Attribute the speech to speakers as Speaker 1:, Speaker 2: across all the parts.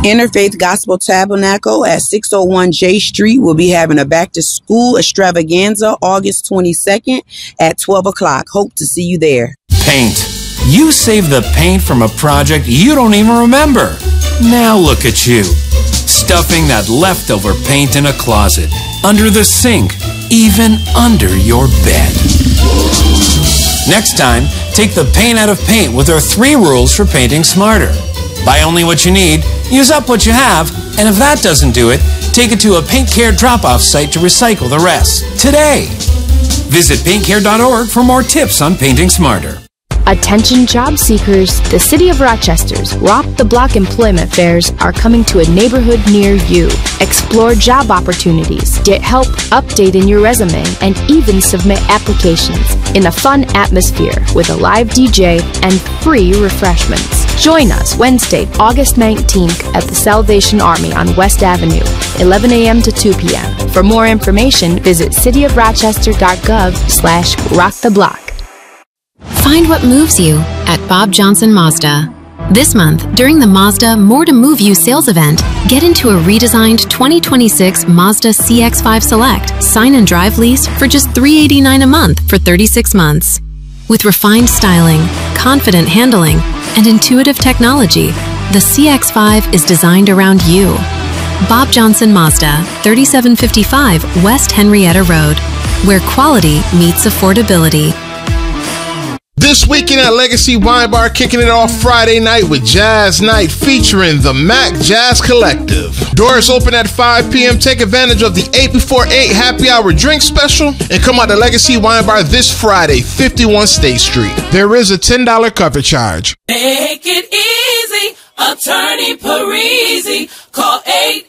Speaker 1: Interfaith Gospel Tabernacle at 601 J Street will be having a back-to-school extravaganza August 22nd at 12 o'clock. Hope to see you there.
Speaker 2: Paint. You saved the paint from a project you don't even remember. Now look at you, stuffing that leftover paint in a closet, under the sink, even under your bed. Next time, take the paint out of paint with our 3 rules for painting smarter. Buy only what you need, use up what you have, and if that doesn't do it, take it to a Paint Care drop-off site to recycle the rest. Today! Visit paintcare.org for more tips on painting smarter.
Speaker 3: Attention job seekers, the City of Rochester's Rock the Block employment fairs are coming to a neighborhood near you. Explore job opportunities, get help updating your resume, and even submit applications in a fun atmosphere with a live DJ and free refreshments. Join us Wednesday, August 19th at the Salvation Army on West Avenue, 11 a.m. to 2 p.m. For more information, visit cityofrochester.gov/rocktheblock.
Speaker 4: Find what moves you at Bob Johnson Mazda. This month, during the Mazda More to Move You sales event, get into a redesigned 2026 Mazda CX-5 Select sign and drive lease for just $389 a month for 36 months. With refined styling, confident handling, and intuitive technology, the CX-5 is designed around you. Bob Johnson Mazda, 3755 West Henrietta Road, where quality meets affordability.
Speaker 5: This weekend at Legacy Wine Bar, kicking it off Friday night with Jazz Night featuring the Mac Jazz Collective. Doors open at 5 p.m. Take advantage of the 8 before 8 happy hour drink special and come out to Legacy Wine Bar this Friday, 51 State Street. There is a $10 cover charge.
Speaker 6: Make it easy, Attorney Parisi. Call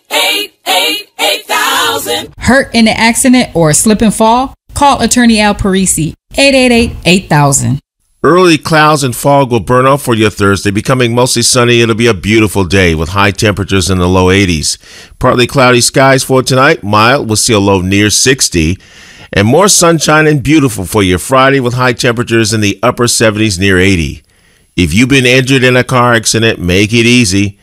Speaker 6: 888-8000.
Speaker 7: Hurt in an accident or slip and fall? Call Attorney Al Parisi, 888-8000.
Speaker 8: Early clouds and fog will burn off for your Thursday, becoming mostly sunny. It'll be a beautiful day with high temperatures in the low 80s. Partly cloudy skies for tonight. Mild, we'll see a low near 60. And more sunshine and beautiful for your Friday with high temperatures in the upper 70s near 80. If you've been injured in a car accident, make it easy.